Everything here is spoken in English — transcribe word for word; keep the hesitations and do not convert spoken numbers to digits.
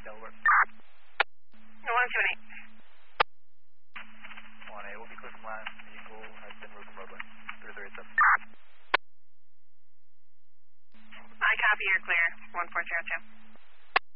Delaware. No, one seven eight. one A will be clear from last. Vehicle has been removed from roadway. three three eight seven. I copy, you're clear. one four zero two.